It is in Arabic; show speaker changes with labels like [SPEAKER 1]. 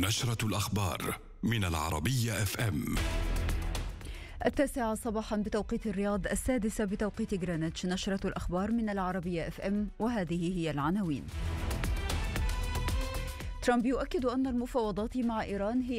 [SPEAKER 1] نشرة الأخبار من العربية FM.
[SPEAKER 2] 9 صباحا بتوقيت الرياض، 6 بتوقيت غرينتش. نشرة الأخبار من العربية FM، وهذه هي العناوين. ترامب يؤكد أن المفاوضات مع إيران هي